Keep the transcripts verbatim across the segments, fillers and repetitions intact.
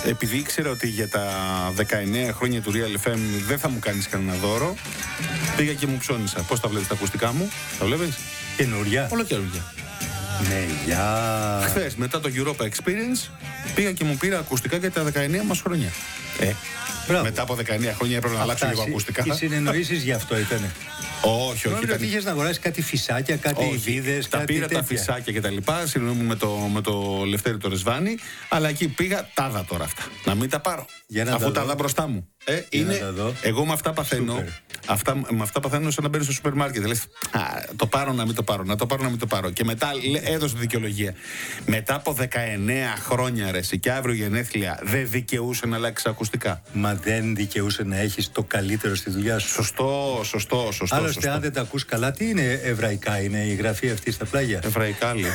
επειδή ήξερα ότι για τα δεκαεννέα χρόνια του Real εφ εμ δεν θα μου κάνεις κανένα δώρο, πήγα και μου ψώνισα. Πώς τα βλέπεις τα ακουστικά μου, τα βλέπεις? Καινούρια. Όλο καινούρια. Ναι, για... Χθες, μετά το Europa Experience, πήγα και μου πήρα ακουστικά για τα δεκαεννέα μας χρόνια. Ε, μετά από δεκαεννέα χρόνια έπρεπε να αλλάξω λίγο ακουστικά. Οι συνεννοήσεις γι' αυτό ήτανε. Όχι, όχι. Ήταν... ότι είχες να αγοράσεις κάτι φυσάκια, κάτι βίδες, τα κάτι πήρα τέτοια. Τα φυσάκια και τα λοιπά, συγγνώμη με το, με το Λευτέρη το Ρεσβάνι, αλλά εκεί πήγα τάδα τώρα αυτά. Να μην τα πάρω. Αφού τα δω μπροστά μου. Ε, είναι, εγώ με αυτά παθαίνω. Αυτά, με αυτά παθαίνω σαν να μπαίνω στο σούπερ μάρκετ. Λες, α, το πάρω να μην το πάρω, να το πάρω να μην το πάρω. Και μετά έδωσε δικαιολογία. Μετά από δεκαεννέα χρόνια ρε, και αύριο γενέθλια, δεν δικαιούσε να αλλάξει ακουστικά. Μα δεν δικαιούσε να έχεις το καλύτερο στη δουλειά σου. Σωστό, σωστό, σωστό. Άλλωστε, σωστό. αν δεν τα ακούς καλά, τι είναι εβραϊκά, είναι η γραφή αυτή στα πλάγια. Εβραϊκά λέει.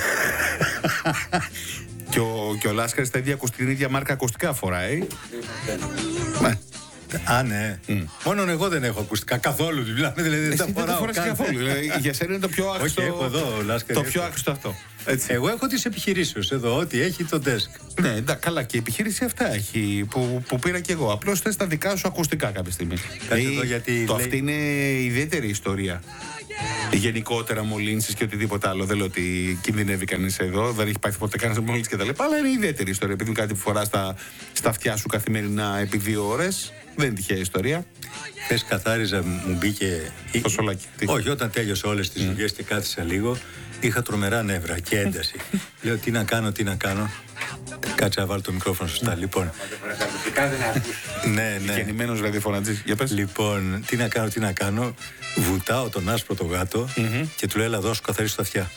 Και ο, και ο Λάσκαρης τα ίδια ακουστικά, την ίδια μάρκα ακουστικά φοράει. Ναι. Α, ναι. Mm. Μόνο εγώ δεν έχω ακουστικά καθόλου. Δηλαδή δεν τα φοράω καθόλου. Για σένα είναι το πιο άχρηστο. Όχι, έχω εδώ, Λάσκαρη, το πιο άχρηστο αυτό. Έτσι. Εγώ έχω τις επιχειρήσεις εδώ, ό,τι έχει το desk. Ναι, εντάξει, καλά, και η επιχείρηση αυτά έχει που, που πήρα και εγώ. Απλώς θες τα δικά σου ακουστικά κάποια στιγμή. Κάτσε εδώ, γιατί το λέει... αυτή είναι ιδιαίτερη ιστορία. Γενικότερα μολύνσεις και οτιδήποτε άλλο. Δεν λέω ότι κινδυνεύει κανείς εδώ, δεν έχει πάει ποτέ κανένας μολύνσεις κτλ. Αλλά είναι ιδιαίτερη ιστορία. Επειδή κάτι που φοράς στα, στα αυτιά σου καθημερινά επί δύο ώρες, δεν είναι τυχαία ιστορία. Χθες καθάριζα, μου μπήκε. Το σολάκι. Όχι, όταν τέλειωσα όλες τις mm. δουλειές και κάθισα λίγο, είχα τρομερά νεύρα και ένταση. Λέω τι να κάνω, τι να κάνω. Κάτσε να βάλω το μικρόφωνο σωστά. Λοιπόν. Ναι, ναι. Γεννημένος ραδιοφωνατζής. Για πες. Λοιπόν, τι να κάνω, τι να κάνω. Βουτάω τον άσπρο το γάτο mm-hmm. και του λέω, έλα, δώσου καθαρίσω τα αυτιά.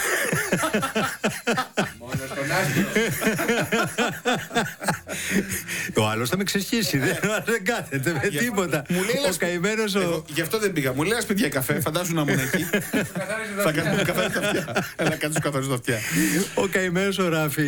Μόνο στον άσπρο. Ο άλλος θα με ξεσχίσει. Δεν κάθεται με τίποτα. Ο καημένος. Γι' αυτό δεν πήγα. Μου λέει, παιδιά, καφέ, φαντάσου να ήμουν εκεί. Θα κάνω καθαρίσω τα αυτιά. Έλα, κάτσε σου καθαρίσω τα αυτιά. Ο καημένος ο Ράφη.